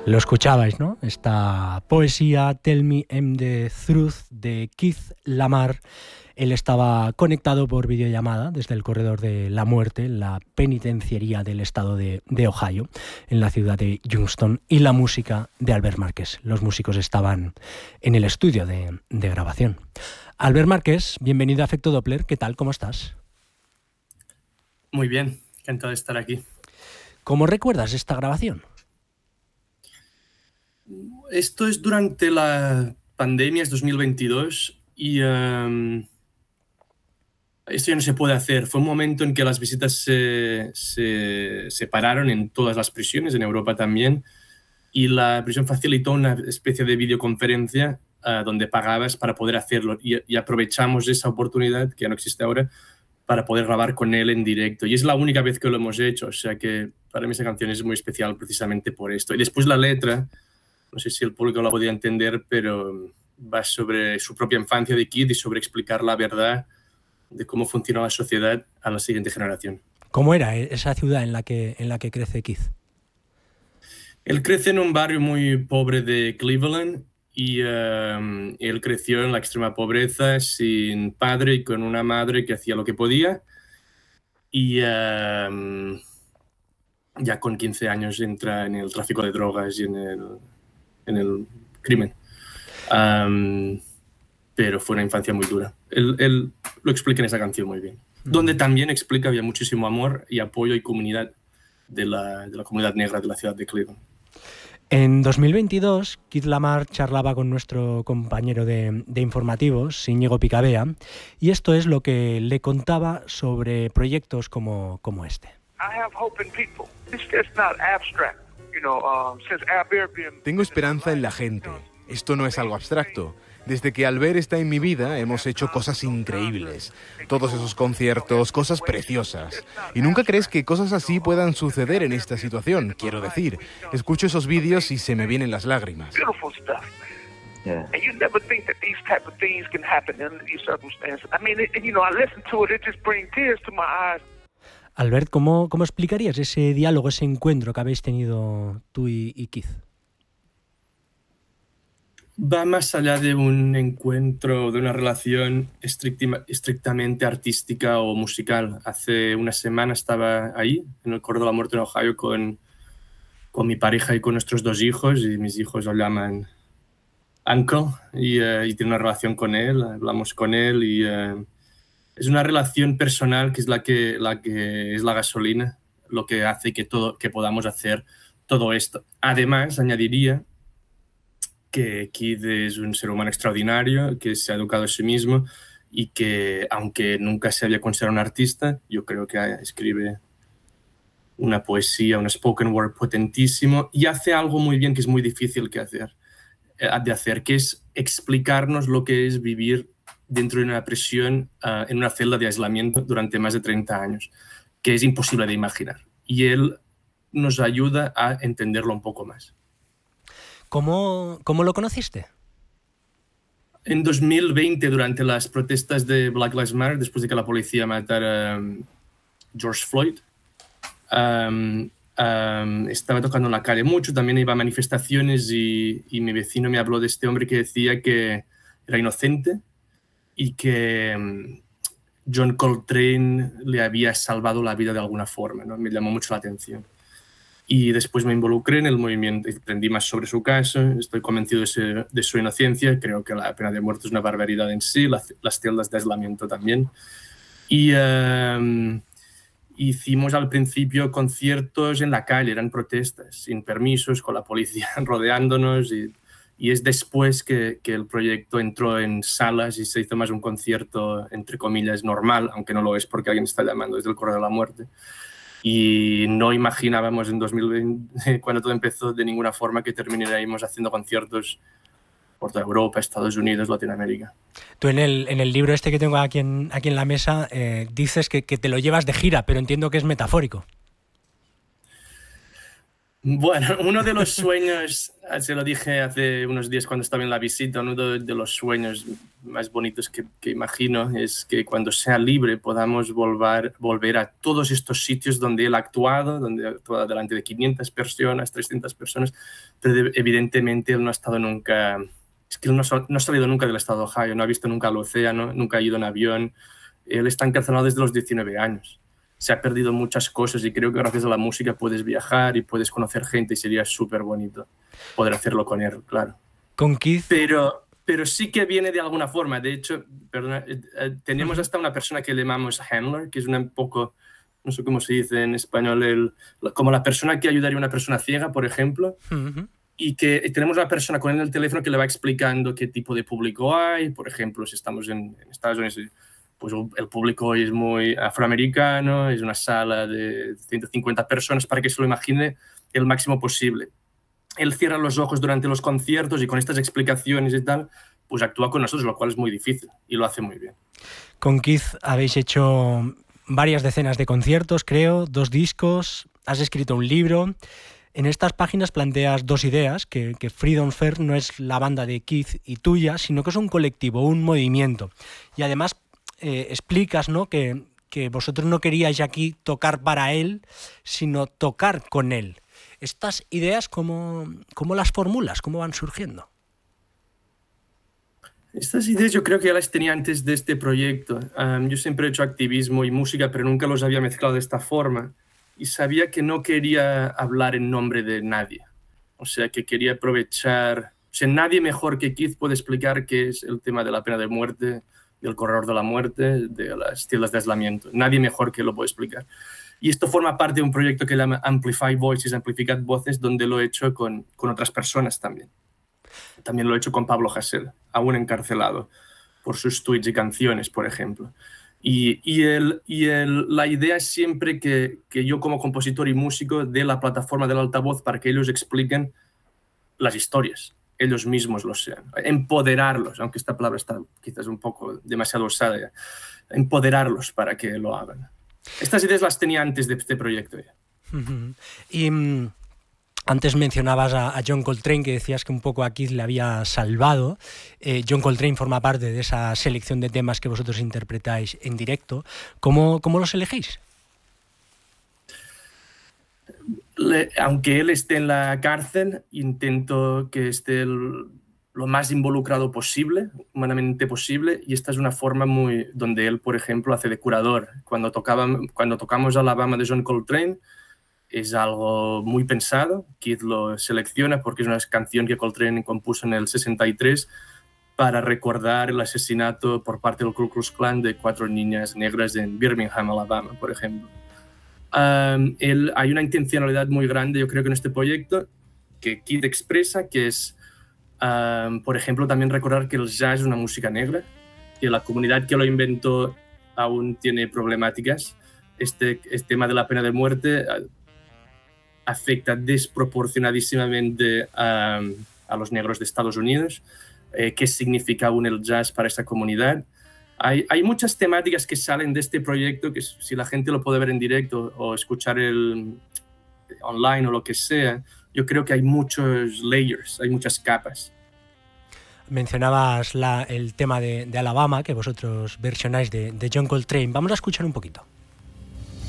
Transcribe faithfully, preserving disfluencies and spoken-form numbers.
Lo escuchabais, ¿no? Esta poesía Tell Me I'm the Truth de Keith Lamar. Él estaba conectado por videollamada desde el corredor de la muerte, la penitenciaría del estado de, de Ohio, en la ciudad de Youngstown, y la música de Albert Márquez. Los músicos estaban en el estudio de, de grabación. Albert Márquez, bienvenido a Efecto Doppler. ¿Qué tal? ¿Cómo estás? Muy bien, encantado de estar aquí. ¿Cómo recuerdas esta grabación? Esto es durante la pandemia, es dos mil veintidós, y um, esto ya no se puede hacer. Fue un momento en que las visitas se, se separaron en todas las prisiones, en Europa también, y la prisión facilitó una especie de videoconferencia uh, donde pagabas para poder hacerlo, y, y aprovechamos esa oportunidad, que ya no existe ahora, para poder grabar con él en directo. Y es la única vez que lo hemos hecho, o sea que para mí esa canción es muy especial precisamente por esto. Y después la letra, no sé si el público la podía entender, pero va sobre su propia infancia de Keith y sobre explicar la verdad de cómo funciona la sociedad a la siguiente generación. ¿Cómo era esa ciudad en la que, en la que crece Keith? Él crece en un barrio muy pobre de Cleveland y um, él creció en la extrema pobreza, sin padre y con una madre que hacía lo que podía. Y um, ya con quince años entra en el tráfico de drogas y en el, en el crimen. Um, pero fue una infancia muy dura. Él, él lo explica en esa canción muy bien. Mm. Donde también explica que había muchísimo amor y apoyo y comunidad de la, de la comunidad negra de la ciudad de Cleveland. En dos mil veintidós, Keith Lamar charlaba con nuestro compañero de, de informativos, Íñigo Picabea, y esto es lo que le contaba sobre proyectos como, como este. Tengo esperanza en la gente. Esto no es algo abstracto. Desde que Albert está en mi vida, hemos hecho cosas increíbles. Todos esos conciertos, cosas preciosas. Y nunca crees que cosas así puedan suceder en esta situación, quiero decir. Escucho esos vídeos y se me vienen las lágrimas. Yeah. And you never think that these type of things can happen under these circumstances. I mean, it, you know, I listen to it, it just brings tears to my eyes. Albert, ¿cómo, cómo explicarías ese diálogo, ese encuentro que habéis tenido tú y, y Keith? Va más allá de un encuentro, de una relación estrictamente artística o musical. Hace una semana estaba ahí, en el Corredor de la Muerte en Ohio, con, con mi pareja y con nuestros dos hijos, y mis hijos lo llaman Uncle, y, uh, y tiene una relación con él, hablamos con él, y uh, es una relación personal que es la que, la que es la gasolina, lo que hace que, todo, que podamos hacer todo esto. Además, añadiría que Keith es un ser humano extraordinario, que se ha educado a sí mismo y que, aunque nunca se había considerado un artista, yo creo que escribe una poesía, un spoken word potentísimo, y hace algo muy bien que es muy difícil que hacer, de hacer, que es explicarnos lo que es vivir dentro de una prisión, uh, en una celda de aislamiento durante más de treinta años, que es imposible de imaginar. Y él nos ayuda a entenderlo un poco más. ¿Cómo, ¿Cómo lo conociste? En dos mil veinte, durante las protestas de Black Lives Matter, después de que la policía matara a um, George Floyd, um, um, estaba tocando en la calle mucho, también iba a manifestaciones, y, y mi vecino me habló de este hombre que decía que era inocente y que um, John Coltrane le había salvado la vida de alguna forma, ¿no? Me llamó mucho la atención. Y después me involucré en el movimiento, aprendí más sobre su caso, estoy convencido de su, de su inocencia, creo que la pena de muerte es una barbaridad en sí, las, las celdas de aislamiento también. Y uh, hicimos al principio conciertos en la calle, eran protestas, sin permisos, con la policía rodeándonos, y, y es después que, que el proyecto entró en salas y se hizo más un concierto, entre comillas, normal, aunque no lo es porque alguien está llamando desde el Corredor de la Muerte. Y no imaginábamos en dos mil veinte, cuando todo empezó, de ninguna forma que terminaríamos haciendo conciertos por toda Europa, Estados Unidos, Latinoamérica. Tú en el, en el libro este que tengo aquí en, aquí en la mesa eh, dices que, que te lo llevas de gira, pero entiendo que es metafórico. Bueno, uno de los sueños, se lo dije hace unos días cuando estaba en la visita, uno de, de los sueños más bonitos que, que imagino es que cuando sea libre podamos volver, volver a todos estos sitios donde él ha actuado, donde ha actuado delante de quinientas personas, trescientas personas, pero de, evidentemente él no ha estado nunca, es que él no, no ha salido nunca del estado de Ohio, no ha visto nunca el océano, nunca ha ido en avión, él está encarcelado desde los diecinueve años. Se ha perdido muchas cosas y creo que gracias a la música puedes viajar y puedes conocer gente y sería súper bonito poder hacerlo con él, claro. Con Keith. Pero, pero sí que viene de alguna forma. De hecho, perdona, eh, tenemos hasta una persona que le llamamos handler, que es un poco, no sé cómo se dice en español, el, como la persona que ayudaría a una persona ciega, por ejemplo. Uh-huh. Y que tenemos una persona con él en el teléfono que le va explicando qué tipo de público hay. Por ejemplo, si estamos en, en Estados Unidos, pues el público hoy es muy afroamericano, es una sala de ciento cincuenta personas para que se lo imagine el máximo posible. Él cierra los ojos durante los conciertos y con estas explicaciones y tal, pues actúa con nosotros, lo cual es muy difícil y lo hace muy bien. Con Keith habéis hecho varias decenas de conciertos, creo, dos discos, has escrito un libro. En estas páginas planteas dos ideas, que, que Freedom Fair no es la banda de Keith y tuya, sino que es un colectivo, un movimiento. Y además Eh, explicas, ¿no?, que, que vosotros no queríais aquí tocar para él, sino tocar con él. Estas ideas, ¿cómo, cómo las formulas? ¿Cómo van surgiendo? Estas ideas yo creo que ya las tenía antes de este proyecto. Um, yo siempre he hecho activismo y música, pero nunca los había mezclado de esta forma. Y sabía que no quería hablar en nombre de nadie. O sea, que quería aprovechar... O sea, nadie mejor que Keith puede explicar qué es el tema de la pena de muerte, del corredor de la muerte, de las celdas de aislamiento. Nadie mejor que lo puede explicar. Y esto forma parte de un proyecto que se llama Amplify Voices, Amplificar Voces, donde lo he hecho con, con otras personas también. También lo he hecho con Pablo Hasél, aún encarcelado, por sus tweets y canciones, por ejemplo. Y, y, el, y el, la idea es siempre que, que yo como compositor y músico dé la plataforma del altavoz para que ellos expliquen las historias. Ellos mismos lo sean, empoderarlos, aunque esta palabra está quizás un poco demasiado usada ya, empoderarlos para que lo hagan. Estas ideas las tenía antes de este proyecto ya. Uh-huh. Y um, antes mencionabas a, a John Coltrane, que decías que un poco a Keith le había salvado. Eh, John Coltrane forma parte de esa selección de temas que vosotros interpretáis en directo. ¿Cómo, cómo los elegís? Le, aunque él esté en la cárcel, intento que esté el, lo más involucrado posible, humanamente posible, y esta es una forma muy donde él, por ejemplo, hace de curador. Cuando, tocaba, cuando tocamos Alabama de John Coltrane, es algo muy pensado. Keith lo selecciona porque es una canción que Coltrane compuso en el sesenta y tres para recordar el asesinato por parte del Ku Klux Klan de cuatro niñas negras en Birmingham, Alabama, por ejemplo. Um, el, hay una intencionalidad muy grande, yo creo que en este proyecto, que Keith expresa, que es, um, por ejemplo, también recordar que el jazz es una música negra, que la comunidad que lo inventó aún tiene problemáticas. Este, este tema de la pena de muerte uh, afecta desproporcionadísimamente um, a los negros de Estados Unidos. Eh, ¿Qué significa aún el jazz para esta comunidad? Hay, hay muchas temáticas que salen de este proyecto que si la gente lo puede ver en directo o escuchar el online o lo que sea, yo creo que hay muchos layers, hay muchas capas. Mencionabas la, el tema de, de Alabama, que vosotros versionáis de, de John Coltrane. Vamos a escuchar un poquito.